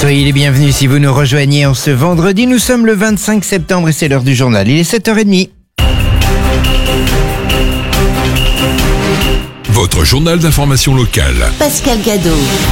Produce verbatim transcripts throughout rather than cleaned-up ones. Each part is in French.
Soyez les bienvenus si vous nous rejoignez en ce vendredi. Nous sommes le vingt-cinq septembre et c'est l'heure du journal. Il est sept heures trente. Votre journal d'information locale. Pascal Gadot.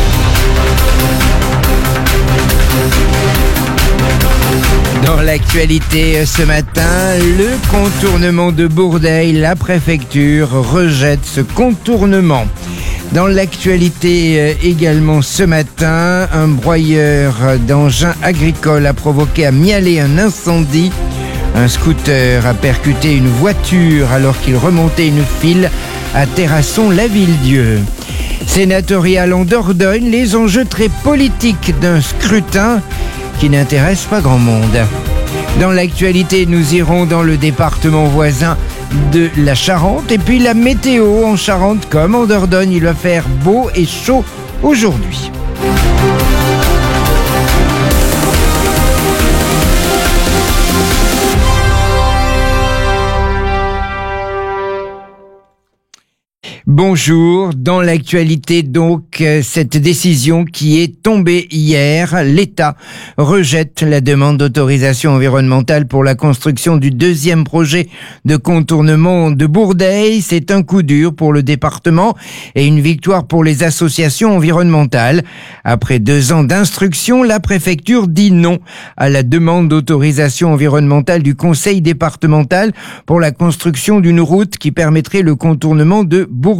Dans l'actualité ce matin, le contournement de Bourdeil, la préfecture rejette ce contournement. Dans l'actualité également ce matin, un broyeur d'engins agricoles a provoqué à Mialet un incendie. Un scooter a percuté une voiture alors qu'il remontait une file à Terrasson-la-Ville-Dieu. Sénatorial en Dordogne, les enjeux très politiques d'un scrutin qui n'intéresse pas grand monde. Dans l'actualité, nous irons dans le département voisin de la Charente et puis la météo en Charente comme en Dordogne, il va faire beau et chaud aujourd'hui. Bonjour, dans l'actualité donc, cette décision qui est tombée hier, l'État rejette la demande d'autorisation environnementale pour la construction du deuxième projet de contournement de Bourdeil. C'est un coup dur pour le département et une victoire pour les associations environnementales. Après deux ans d'instruction, la préfecture dit non à la demande d'autorisation environnementale du conseil départemental pour la construction d'une route qui permettrait le contournement de Bourdeil.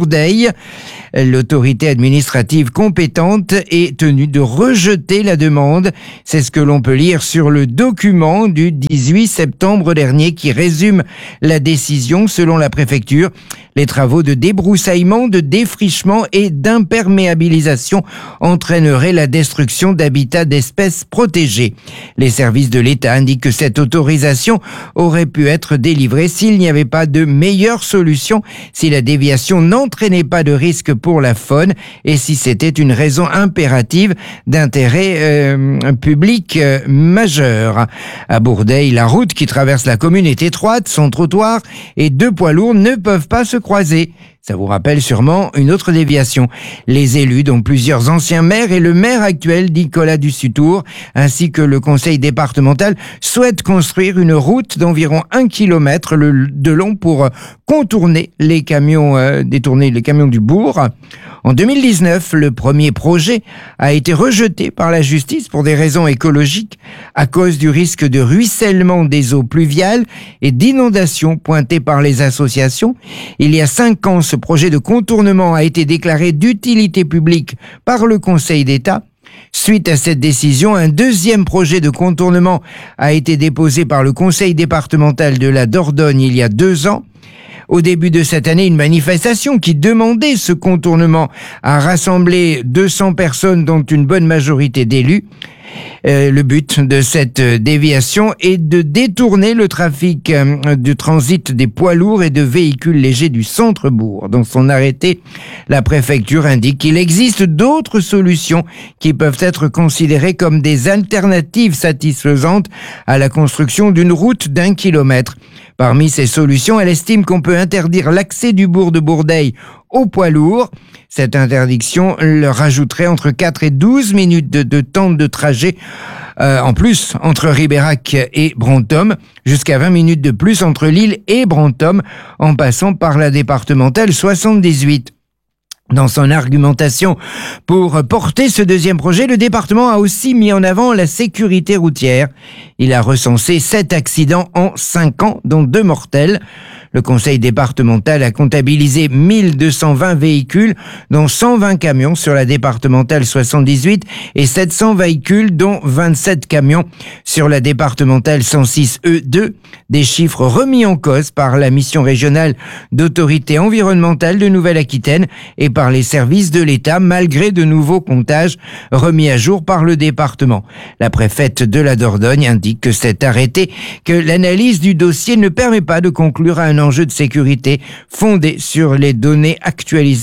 L'autorité administrative compétente est tenue de rejeter la demande. C'est ce que l'on peut lire sur le document du dix-huit septembre dernier qui résume la décision. Selon la préfecture, les travaux de débroussaillement, de défrichement et d'imperméabilisation entraîneraient la destruction d'habitats d'espèces protégées. Les services de l'État indiquent que cette autorisation aurait pu être délivrée s'il n'y avait pas de meilleure solution, si la déviation n'entraînait pas de risque pour la faune et si c'était une raison impérative d'intérêt euh, public euh, majeur. À Bourdeil, la route qui traverse la commune est étroite, son trottoir et deux poids lourds ne peuvent pas se croiser. Ça vous rappelle sûrement une autre déviation. Les élus, dont plusieurs anciens maires et le maire actuel Nicolas Dussutour, ainsi que le conseil départemental, souhaitent construire une route d'environ un kilomètre de long pour contourner les camions, euh, détourner les camions du bourg. En deux mille dix-neuf, le premier projet a été rejeté par la justice pour des raisons écologiques à cause du risque de ruissellement des eaux pluviales et d'inondation pointé par les associations. Il y a cinq ans, ce projet de contournement a été déclaré d'utilité publique par le Conseil d'État. Suite à cette décision, un deuxième projet de contournement a été déposé par le Conseil départemental de la Dordogne il y a deux ans. Au début de cette année, une manifestation qui demandait ce contournement a rassemblé deux cents personnes, dont une bonne majorité d'élus. Euh, le but de cette déviation est de détourner le trafic euh, de transit des poids lourds et de véhicules légers du centre-bourg. Dans son arrêté, la préfecture indique qu'il existe d'autres solutions qui peuvent être considérées comme des alternatives satisfaisantes à la construction d'une route d'un kilomètre. Parmi ces solutions, elle estime qu'on peut interdire l'accès du bourg de Bourdeil aux poids lourds. Cette interdiction leur rajouterait entre quatre et douze minutes de, de temps de trajet euh, en plus entre Ribérac et Brantôme, jusqu'à vingt minutes de plus entre Lille et Brantôme, en passant par la départementale soixante-dix-huit. Dans son argumentation pour porter ce deuxième projet, le département a aussi mis en avant la sécurité routière. Il a recensé sept accidents en cinq ans, dont deux mortels. Le conseil départemental a comptabilisé mille deux cent vingt véhicules, dont cent vingt camions sur la départementale soixante-dix-huit et sept cents véhicules, dont vingt-sept camions sur la départementale cent six E deux. Des chiffres remis en cause par la mission régionale d'autorité environnementale de Nouvelle-Aquitaine et par les services de l'État, malgré de nouveaux comptages remis à jour par le département. La préfète de la Dordogne indique que cet arrêté, que l'analyse du dossier ne permet pas de conclure à un enjeu de sécurité fondé sur les données actualisées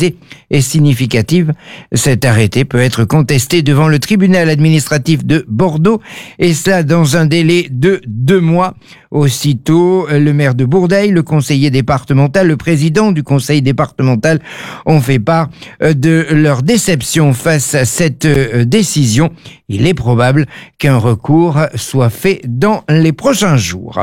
est significative. Cet arrêté peut être contesté devant le tribunal administratif de Bordeaux, et cela dans un délai de deux mois. Aussitôt, le maire de Bourdeil, le conseiller départemental, le président du conseil départemental ont fait part de leur déception face à cette décision. Il est probable qu'un recours soit fait dans les prochains jours.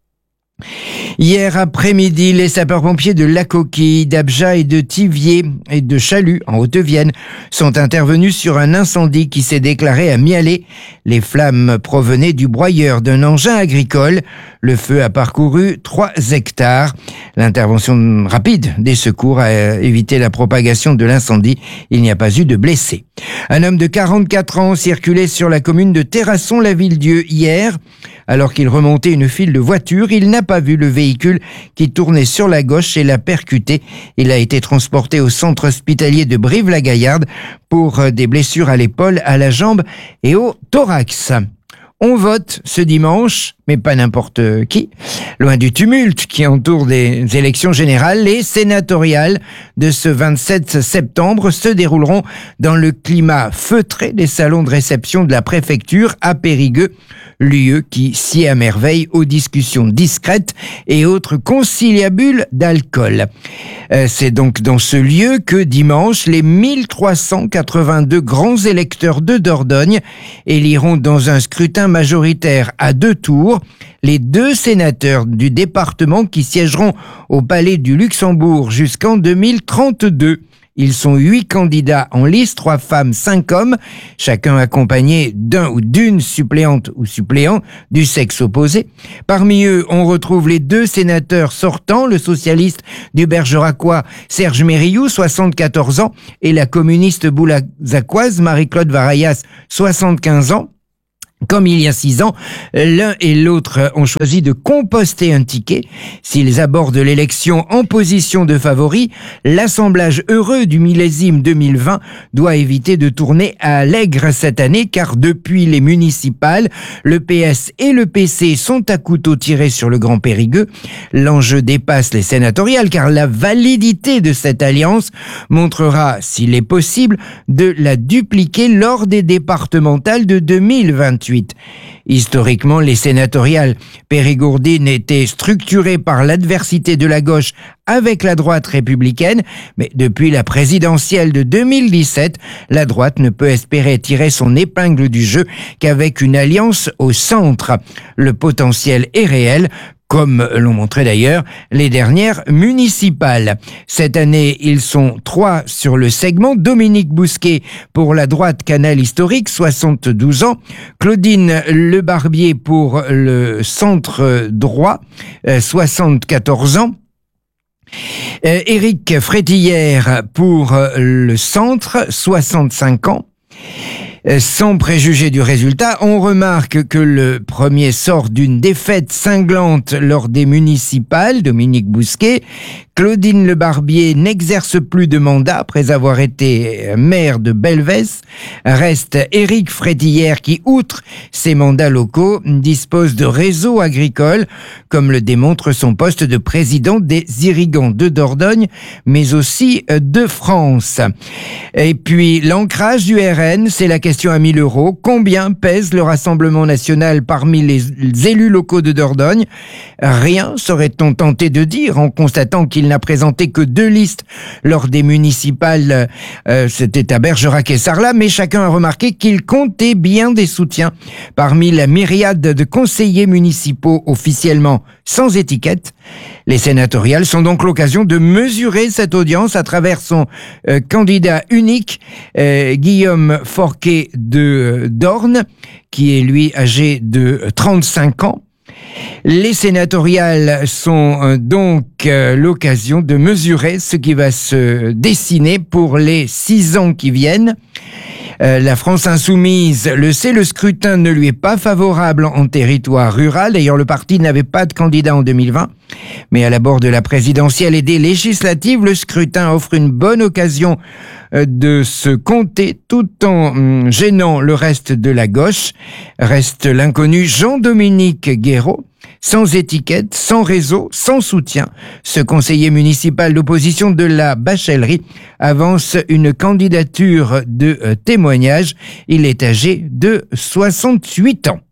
Hier après-midi, les sapeurs-pompiers de La Coquille, d'Abja et de Thiviers et de Chalut, en Haute-Vienne, sont intervenus sur un incendie qui s'est déclaré à Mialet. Les flammes provenaient du broyeur d'un engin agricole. Le feu a parcouru trois hectares. L'intervention rapide des secours a évité la propagation de l'incendie. Il n'y a pas eu de blessés. Un homme de quarante-quatre ans circulait sur la commune de Terrasson-la-Ville-Dieu hier. Alors qu'il remontait une file de voitures, il n'a pas vu le véhicule qui tournait sur la gauche et l'a percuté. Il a été transporté au centre hospitalier de Brive-la-Gaillarde pour des blessures à l'épaule, à la jambe et au thorax. On vote ce dimanche, mais pas n'importe qui. Loin du tumulte qui entoure des élections générales, les sénatoriales de ce vingt-sept septembre se dérouleront dans le climat feutré des salons de réception de la préfecture à Périgueux, lieu qui sied à merveille aux discussions discrètes et autres conciliabules d'alcool. Euh, c'est donc dans ce lieu que dimanche, les mille trois cent quatre-vingt-deux grands électeurs de Dordogne éliront dans un scrutin majoritaire à deux tours les deux sénateurs du département qui siégeront au Palais du Luxembourg jusqu'en deux mille trente-deux. Ils sont huit candidats en lice, trois femmes, cinq hommes, chacun accompagné d'un ou d'une suppléante ou suppléant du sexe opposé. Parmi eux, on retrouve les deux sénateurs sortants, le socialiste du Bergeracois Serge Mérillou, soixante-quatorze ans, et la communiste boulazacoise Marie-Claude Varayas, soixante-quinze ans. Comme il y a six ans, l'un et l'autre ont choisi de composter un ticket. S'ils abordent l'élection en position de favori, l'assemblage heureux du millésime deux mille vingt doit éviter de tourner à l'aigre cette année, car depuis les municipales, le P S et le P C sont à couteau tiré sur le Grand Périgueux. L'enjeu dépasse les sénatoriales, car la validité de cette alliance montrera, s'il est possible, de la dupliquer lors des départementales de deux mille vingt-huit. Historiquement, les sénatoriales périgourdines étaient structurées par l'adversité de la gauche avec la droite républicaine, mais depuis la présidentielle de deux mille dix-sept, la droite ne peut espérer tirer son épingle du jeu qu'avec une alliance au centre. Le potentiel est réel, comme l'ont montré d'ailleurs les dernières municipales. Cette année, ils sont trois sur le segment. Dominique Bousquet pour la droite Canal historique, soixante-douze ans. Claudine Lebarbier pour le centre droit, soixante-quatorze ans. Euh, Éric Frétillère pour le centre, soixante-cinq ans. Sans préjuger du résultat, on remarque que le premier sort d'une défaite cinglante lors des municipales, Dominique Bousquet. Claudine Lebarbier n'exerce plus de mandat après avoir été maire de Belvès. Reste Éric Frétillère qui, outre ses mandats locaux, dispose de réseaux agricoles, comme le démontre son poste de président des irrigants de Dordogne, mais aussi de France. Et puis, l'ancrage du R N, c'est la question à mille euros. Combien pèse le Rassemblement national parmi les élus locaux de Dordogne? Rien, serait-on tenté de dire, en constatant qu'il n'a présenté que deux listes lors des municipales, euh, c'était à Bergerac et Sarlat, mais chacun a remarqué qu'il comptait bien des soutiens parmi la myriade de conseillers municipaux officiellement sans étiquette. Les sénatoriales sont donc l'occasion de mesurer cette audience à travers son euh, candidat unique, euh, Guillaume Forquet de euh, Dorne, qui est lui âgé de trente-cinq ans. Les sénatoriales sont euh, donc euh, l'occasion de mesurer ce qui va se dessiner pour les six ans qui viennent. Euh, la France insoumise le sait, le scrutin ne lui est pas favorable en territoire rural. D'ailleurs, le parti n'avait pas de candidat en deux mille vingt. Mais à l'abord de la présidentielle et des législatives, le scrutin offre une bonne occasion euh, de se compter tout en hum, gênant le reste de la gauche. Reste l'inconnu Jean-Dominique Guéraud. sans étiquette, sans réseau, sans soutien. Ce conseiller municipal d'opposition de la Bachellerie avance une candidature de euh, témoignage. Il est âgé de soixante-huit ans.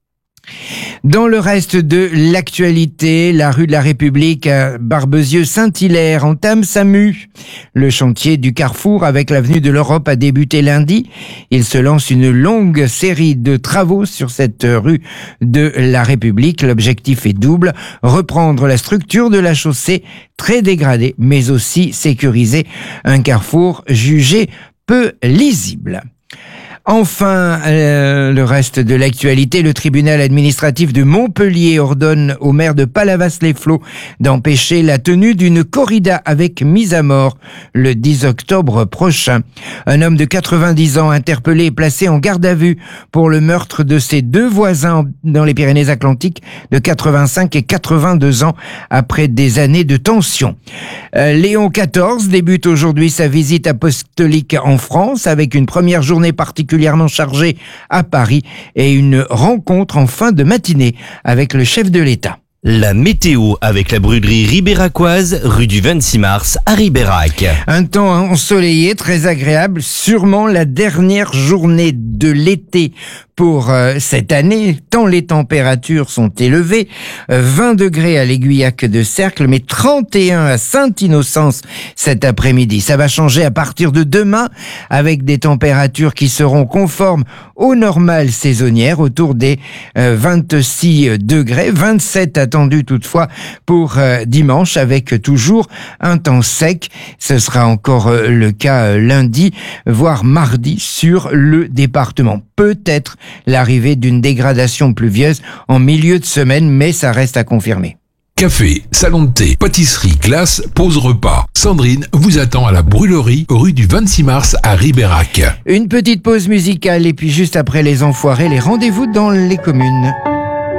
Dans le reste de l'actualité, la rue de la République à Barbezieux-Saint-Hilaire entame sa mue. Le chantier du carrefour avec l'avenue de l'Europe a débuté lundi. Il se lance une longue série de travaux sur cette rue de la République. L'objectif est double, reprendre la structure de la chaussée très dégradée, mais aussi sécuriser un carrefour jugé peu lisible. Enfin, euh, le reste de l'actualité, le tribunal administratif de Montpellier ordonne au maire de Palavas-les-Flots d'empêcher la tenue d'une corrida avec mise à mort le dix octobre prochain. Un homme de quatre-vingt-dix ans interpellé et placé en garde à vue pour le meurtre de ses deux voisins dans les Pyrénées-Atlantiques de quatre-vingt-cinq et quatre-vingt-deux ans après des années de tension. Euh, Léon quatorze débute aujourd'hui sa visite apostolique en France avec une première journée particulière particulièrement chargé à Paris et une rencontre en fin de matinée avec le chef de l'État. La météo avec la brûlerie ribéracoise, rue du vingt-six mars à Ribérac. Un temps ensoleillé, très agréable, sûrement la dernière journée de l'été pour euh, cette année, tant les températures sont élevées. Euh, vingt degrés à l'Aiguillac de Cercle, mais trente et un à Sainte-Innocence cet après-midi. Ça va changer à partir de demain avec des températures qui seront conformes aux normales saisonnières, autour des euh, vingt-six degrés, vingt-sept attendu toutefois pour euh, dimanche, avec toujours un temps sec. Ce sera encore euh, le cas euh, lundi, voire mardi sur le département. Peut-être l'arrivée d'une dégradation pluvieuse en milieu de semaine, mais ça reste à confirmer. Café, salon de thé, pâtisserie, glace, pause repas. Sandrine vous attend à la brûlerie, rue du vingt-six mars à Ribérac. Une petite pause musicale et puis juste après les enfoirés, les rendez-vous dans les communes.